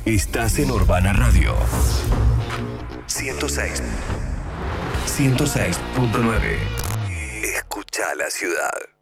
Estás en Urbana Radio 106. 106.9. Escucha la ciudad.